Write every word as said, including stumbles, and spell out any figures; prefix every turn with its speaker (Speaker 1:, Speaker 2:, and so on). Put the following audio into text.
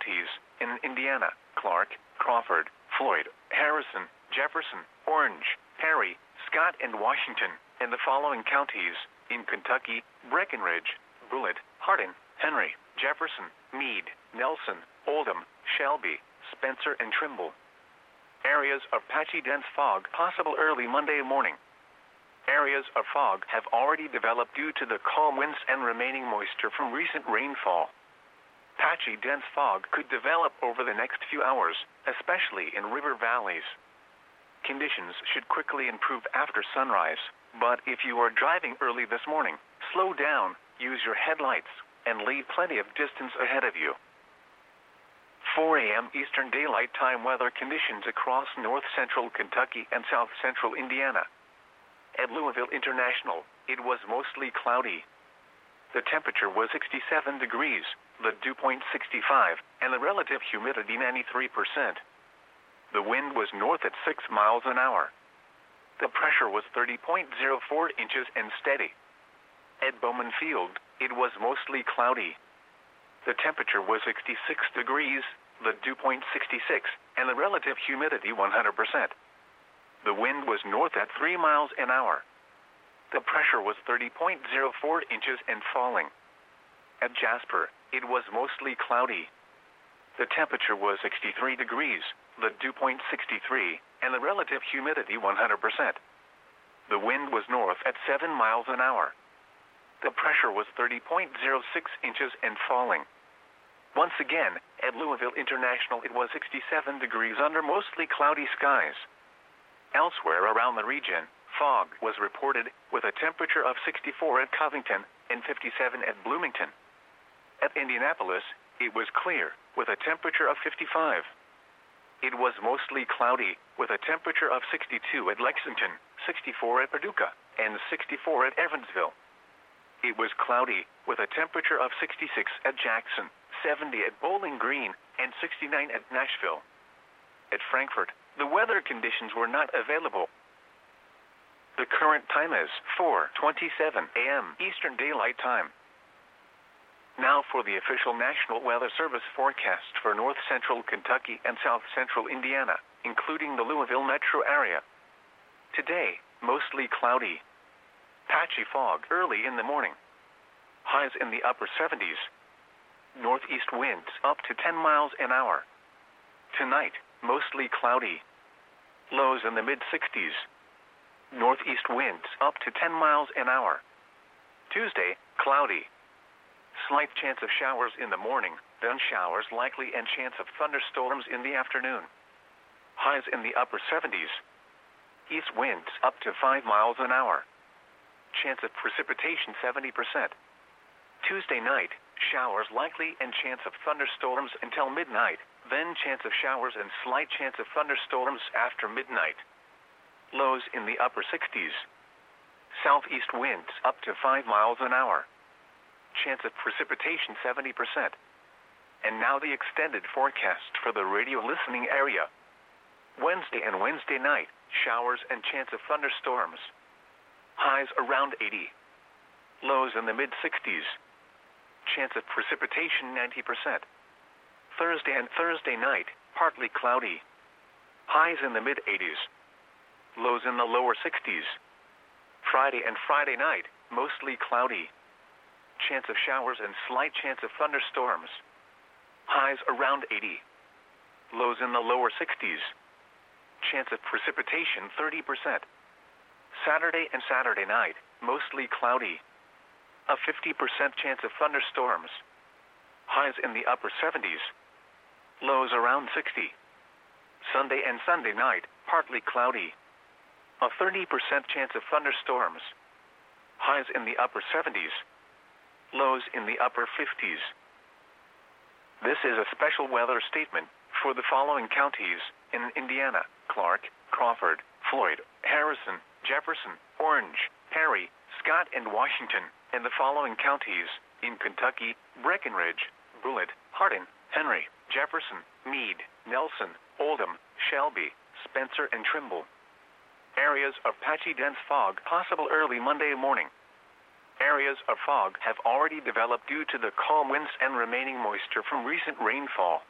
Speaker 1: counties in Indiana: Clark, Crawford, Floyd, Harrison, Jefferson, Orange, Perry, Scott, and Washington, and the following counties in Kentucky: Breckinridge, Bullitt, Hardin, Henry, Jefferson, Meade, Nelson, Oldham, Shelby, Spencer, and Trimble. Areas of patchy dense fog possible early Monday morning. Areas of fog have already developed due to the calm winds and remaining moisture from recent rainfall. Patchy dense fog could develop over the next few hours, especially in river valleys. Conditions should quickly improve after sunrise, but if you are driving early this morning, slow down, use your headlights, and leave plenty of distance ahead of you. four a m Eastern Daylight Time weather conditions across north-central Kentucky and south-central Indiana. At Louisville International, it was mostly cloudy. The temperature was sixty-seven degrees, the dew point sixty-five, and the relative humidity ninety-three percent. The wind was north at six miles an hour. The pressure was thirty point zero four inches and steady. At Bowman Field, it was mostly cloudy. The temperature was sixty-six degrees, the dew point sixty-six, and the relative humidity one hundred percent. The wind was north at three miles an hour. The pressure was thirty point zero four inches and falling. At Jasper, it was mostly cloudy. The temperature was sixty-three degrees, the dew point sixty-three, and the relative humidity one hundred percent. The wind was north at seven miles an hour. The pressure was thirty point zero six inches and falling. Once again, at Louisville International, it was sixty-seven degrees under mostly cloudy skies. Elsewhere around the region, fog was reported with a temperature of sixty-four at Covington and fifty-seven at Bloomington. At Indianapolis, it was clear with a temperature of fifty-five. It was mostly cloudy with a temperature of sixty-two at Lexington, sixty-four at Paducah, and sixty-four at Evansville. It was cloudy with a temperature of sixty-six at Jackson, seventy at Bowling Green, and sixty-nine at Nashville. At Frankfort, the weather conditions were not available. The current time is four twenty-seven a m Eastern Daylight Time. Now for the official National Weather Service forecast for north-central Kentucky and south-central Indiana, including the Louisville metro area. Today, mostly cloudy. Patchy fog early in the morning. Highs in the upper seventies. Northeast winds up to ten miles an hour. Tonight, mostly cloudy. Lows in the mid-sixties. Northeast winds up to ten miles an hour. Tuesday, cloudy. Slight chance of showers in the morning, then showers likely and chance of thunderstorms in the afternoon. Highs in the upper seventies. East winds up to five miles an hour. Chance of precipitation seventy percent. Tuesday night, showers likely and chance of thunderstorms until midnight, then chance of showers and slight chance of thunderstorms after midnight. Lows in the upper sixties. Southeast winds up to five miles an hour. Chance of precipitation seventy percent. And now the extended forecast for the radio listening area. Wednesday and Wednesday night, showers and chance of thunderstorms. Highs around eighty. Lows in the mid-sixties. Chance of precipitation ninety percent. Thursday and Thursday night, partly cloudy. Highs in the mid-eighties. Lows in the lower sixties. Friday and Friday night, mostly cloudy. Chance of showers and slight chance of thunderstorms. Highs around eighty. Lows in the lower sixties. Chance of precipitation thirty percent. Saturday and Saturday night, mostly cloudy. A fifty percent chance of thunderstorms. Highs in the upper seventies. Lows around sixty. Sunday and Sunday night, partly cloudy. A thirty percent chance of thunderstorms. Highs in the upper seventies. Lows in the upper fifties. This is a special weather statement for the following counties in Indiana: Clark, Crawford, Floyd, Harrison, Jefferson, Orange, Perry, Scott, and Washington, and the following counties in Kentucky: Breckinridge, Bullitt, Hardin, Henry, Jefferson, Meade, Nelson, Oldham, Shelby, Spencer, and Trimble. Areas of patchy dense fog possible early Monday morning. Areas of fog have already developed due to the calm winds and remaining moisture from recent rainfall.